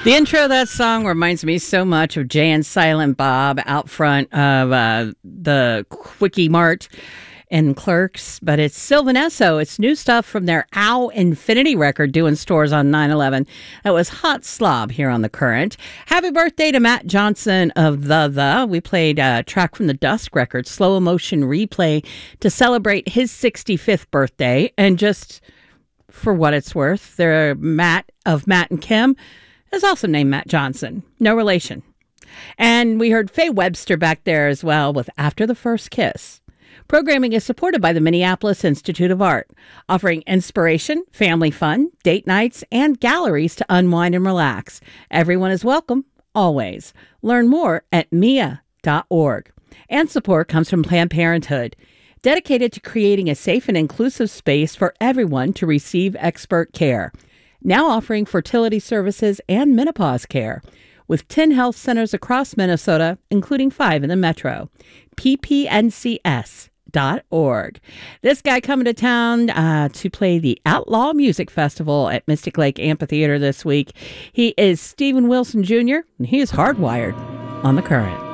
The intro of that song reminds me so much of Jay and Silent Bob out front of the Quickie Mart and Clerks, but it's Sylvan Esso. It's new stuff from their Ow Infinity record doing stores on 9/11. That was Hot Slob here on The Current. Happy birthday to Matt Johnson of The. We played a track from the Dusk record, Slow Emotion Replay, to celebrate his 65th birthday. And just for what it's worth, they're Matt and Kim is also named Matt Johnson. No relation. And we heard Faye Webster back there as well with After the First Kiss. Programming is supported by the Minneapolis Institute of Art, offering inspiration, family fun, date nights, and galleries to unwind and relax. Everyone is welcome, always. Learn more at mia.org. And support comes from Planned Parenthood, dedicated to creating a safe and inclusive space for everyone to receive expert care. Now offering fertility services and menopause care, with 10 health centers across Minnesota, including 5 in the metro. ppncs.org. This guy coming to town to play the Outlaw Music Festival at Mystic Lake Amphitheater this week. He is Steven Wilson Jr., and he is hardwired on The Current.